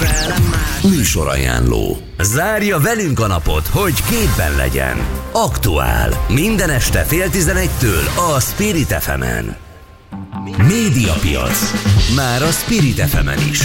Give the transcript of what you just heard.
Műsorajánló. Zárja velünk a napot, hogy képben legyen. Aktuál. Minden este 10:30 a Spirit FM-en. Médiapiac. Már a Spirit FM-en is.